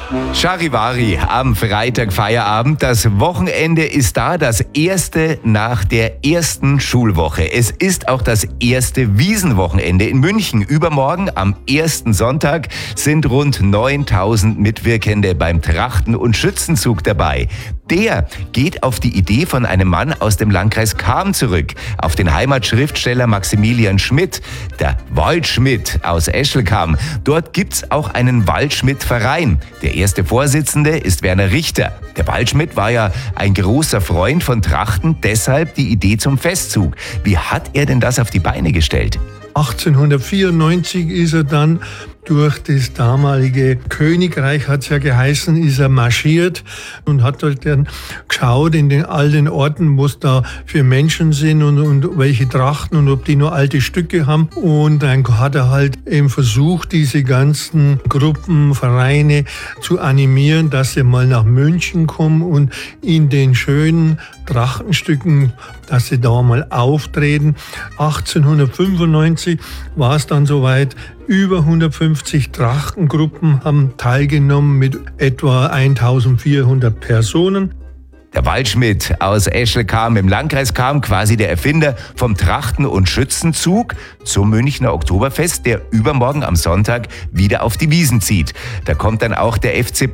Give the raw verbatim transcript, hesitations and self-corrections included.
Charivari am Freitag Feierabend. Das Wochenende ist da, das erste nach der ersten Schulwoche. Es ist auch das erste Wiesenwochenende in München. Übermorgen, am ersten Sonntag, sind rund neuntausend Mitwirkende beim Trachten- und Schützenzug dabei. Der geht auf die Idee von einem Mann aus dem Landkreis Cham zurück, auf den Heimatschriftsteller Maximilian Schmidt, der Waldschmidt aus Eschelcham. Dort gibt's auch einen Waldschmidt-Verein. Der erste Vorsitzende ist Werner Richter. Der Waldschmidt war ja ein großer Freund von Trachten, deshalb die Idee zum Festzug. Wie hat er denn das auf die Beine gestellt? achtzehnhundertvierundneunzig ist er dann durch das damalige Königreich, hat es ja geheißen, ist er marschiert und hat halt dann geschaut in den all den Orten, was da für Menschen sind und, und welche Trachten und ob die nur alte Stücke haben. Und dann hat er halt eben versucht, diese ganzen Gruppen, Vereine zu animieren, dass sie mal nach München kommen und in den schönen Trachtenstücken, dass sie da mal auftreten. achtzehnhundertfünfundneunzig war es dann soweit. Über hundertfünfzig Trachtengruppen haben teilgenommen mit etwa eintausendvierhundert Personen. Der Waldschmidt aus Eschelcham im Landkreis Cham, quasi der Erfinder vom Trachten- und Schützenzug zum Münchner Oktoberfest, der übermorgen am Sonntag wieder auf die Wiesn zieht. Da kommt dann auch der F C